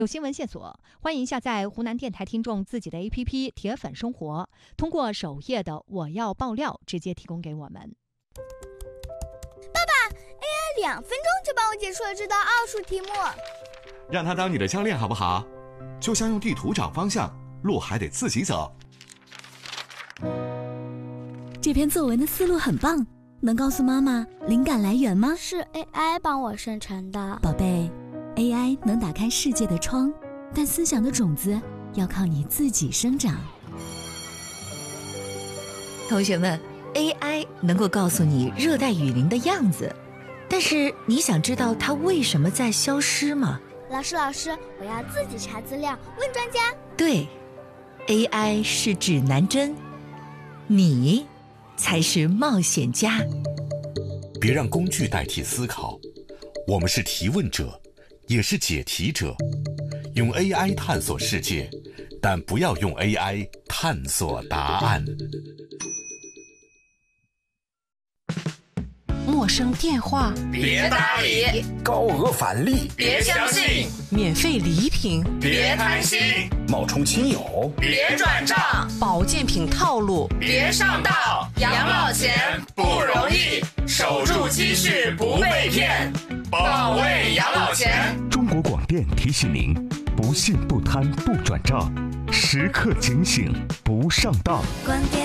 有新闻线索，欢迎下载湖南电台听众自己的 APP 铁粉生活，通过首页的我要爆料直接提供给我们。 爸爸 ，AI 2分钟就帮我解出了这道奥数题目。 让他当你的教练好不好？就像用地图找方向，路还得自己走。 这篇作文的思路很棒，能告诉妈妈灵感来源吗？ 是 AI 帮我生成的。 宝贝，AI 能打开世界的窗，但思想的种子要靠你自己生长。 同学们， AI 能够告诉你热带雨林的样子，但是你想知道它为什么在消失吗？ 老师，我要自己查资料，问专家。 对， AI 是指南针，你才是冒险家。 别让工具代替思考，我们是提问者，也是解题者。用 AI 探索世界，但不要用 AI 探索答案。 陌生电话别搭理， 高额返利别相信， 免费礼品别贪心， 冒充亲友别转账， 保健品套路别上当。养老钱不容易，守住积蓄不被骗，保卫养老钱。 中国广电提醒您：不信不贪不转账，时刻警醒不上当。